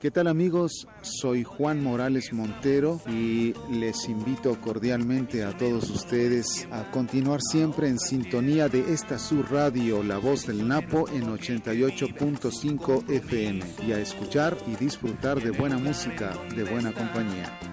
¿Qué tal amigos? Soy Juan Morales Montero y les invito cordialmente a todos ustedes a continuar siempre en sintonía de esta su radio, La Voz del Napo en 88.5 FM y a escuchar y disfrutar de buena música, de buena compañía.